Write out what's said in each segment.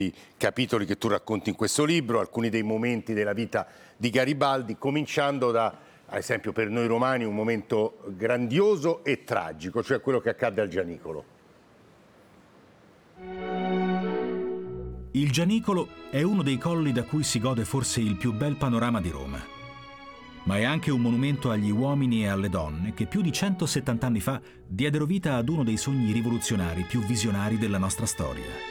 i capitoli che tu racconti in questo libro, alcuni dei momenti della vita di Garibaldi, cominciando da, ad esempio per noi romani, un momento grandioso e tragico, cioè quello che accadde al Gianicolo. Il Gianicolo è uno dei colli da cui si gode forse il più bel panorama di Roma. Ma è anche un monumento agli uomini e alle donne che più di 170 anni fa diedero vita ad uno dei sogni rivoluzionari più visionari della nostra storia.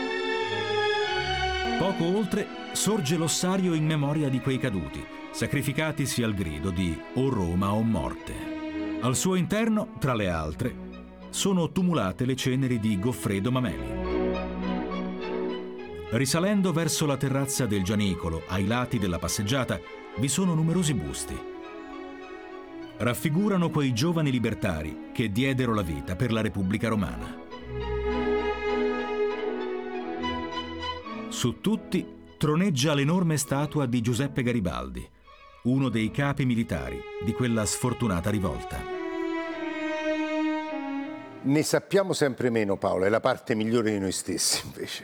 Poco oltre sorge l'ossario in memoria di quei caduti, sacrificatisi al grido di "O Roma o morte". Al suo interno, tra le altre, sono tumulate le ceneri di Goffredo Mameli. Risalendo verso la terrazza del Gianicolo, ai lati della passeggiata, vi sono numerosi busti. Raffigurano quei giovani libertari che diedero la vita per la Repubblica Romana. Su tutti troneggia l'enorme statua di Giuseppe Garibaldi, uno dei capi militari di quella sfortunata rivolta. Ne sappiamo sempre meno, Paolo, è la parte migliore di noi stessi invece.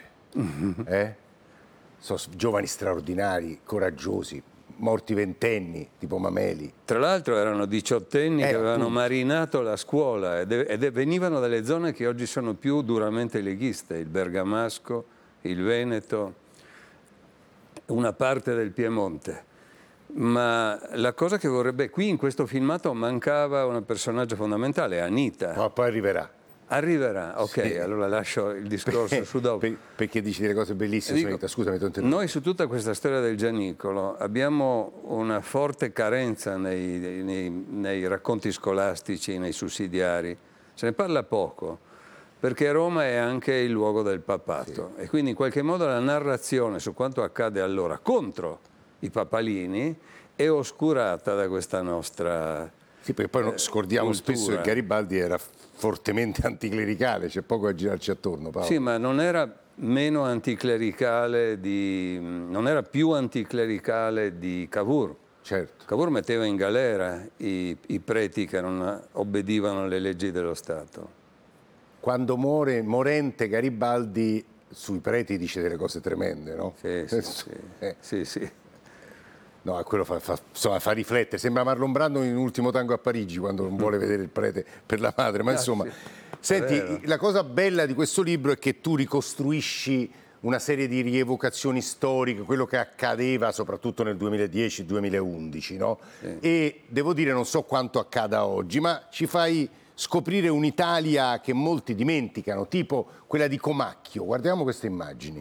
Sono giovani straordinari, coraggiosi, morti ventenni, tipo Mameli. Tra l'altro erano diciottenni che avevano marinato la scuola ed venivano dalle zone che oggi sono più duramente leghiste, il Bergamasco, il Veneto, una parte del Piemonte. Ma la cosa che vorrebbe... Qui in questo filmato mancava un personaggio fondamentale, Anita. Ma poi arriverà. Arriverà, ok, sì. Allora lascio il discorso su dopo. Perché dici delle cose bellissime, Dico, scusami, ti ho interrotto. Noi su tutta questa storia del Gianicolo abbiamo una forte carenza nei racconti scolastici, nei sussidiari. Se ne parla poco, perché Roma è anche il luogo del papato. Sì. E quindi in qualche modo la narrazione su quanto accade allora contro i papalini è oscurata da questa nostra Sì, perché poi scordiamo cultura. Spesso che Garibaldi era fortemente anticlericale, c'è poco a girarci attorno, Paolo. Sì, ma non era meno anticlericale non era più anticlericale di Cavour. Certo. Cavour metteva in galera i preti che non obbedivano alle leggi dello Stato. Quando muore morente Garibaldi, sui preti dice delle cose tremende, no? Sì. No, quello fa riflettere. Sembra Marlon Brando in Ultimo tango a Parigi, quando non vuole vedere il prete per la madre. Ma insomma, sì. Senti, la cosa bella di questo libro è che tu ricostruisci una serie di rievocazioni storiche, quello che accadeva soprattutto nel 2010-2011, no? Sì. E devo dire, non so quanto accada oggi, ma ci fai scoprire un'Italia che molti dimenticano, tipo quella di Comacchio. Guardiamo queste immagini.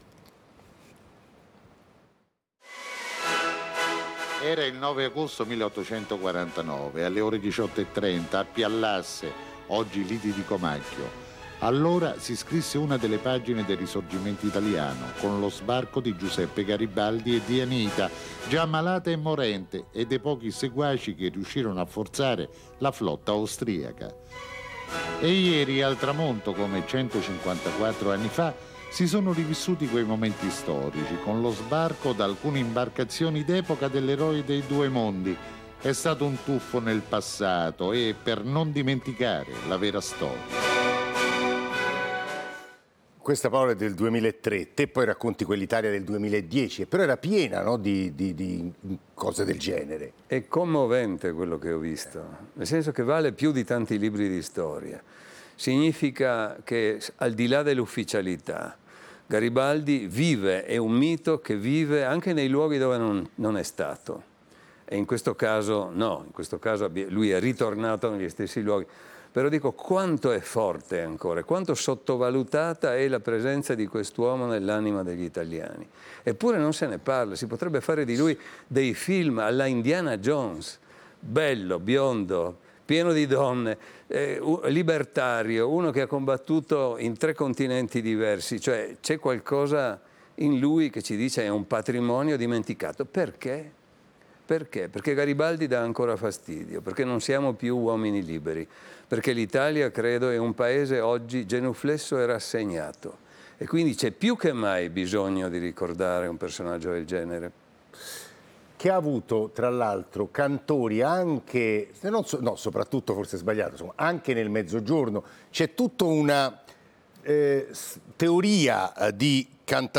Era il 9 agosto 1849, alle ore 18:30, a Piallasse, oggi liti di Comacchio. Allora si scrisse una delle pagine del Risorgimento italiano, con lo sbarco di Giuseppe Garibaldi e di Anita, già malata e morente, e dei pochi seguaci che riuscirono a forzare la flotta austriaca. E ieri, al tramonto, come 154 anni fa, si sono rivissuti quei momenti storici, con lo sbarco da alcune imbarcazioni d'epoca dell'eroe dei due mondi. È stato un tuffo nel passato e per non dimenticare la vera storia. Questa, Paolo, è del 2003, te poi racconti quell'Italia del 2010, però era piena, no, di cose del genere. È commovente quello che ho visto, nel senso che vale più di tanti libri di storia. Significa che al di là dell'ufficialità, Garibaldi vive, è un mito che vive anche nei luoghi dove non è stato. E in questo caso no, in questo caso lui è ritornato negli stessi luoghi. Però dico, quanto è forte ancora, quanto sottovalutata è la presenza di quest'uomo nell'anima degli italiani. Eppure non se ne parla, si potrebbe fare di lui dei film alla Indiana Jones, bello, biondo, pieno di donne, libertario, uno che ha combattuto in 3 continenti diversi, cioè c'è qualcosa in lui che ci dice è un patrimonio dimenticato. Perché? Perché? Perché Garibaldi dà ancora fastidio, perché non siamo più uomini liberi, perché l'Italia, credo, è un paese oggi genuflesso e rassegnato. E quindi c'è più che mai bisogno di ricordare un personaggio del genere. Che ha avuto, tra l'altro, cantori anche, soprattutto forse sbagliato, insomma, anche nel Mezzogiorno. C'è tutta una teoria di cantatori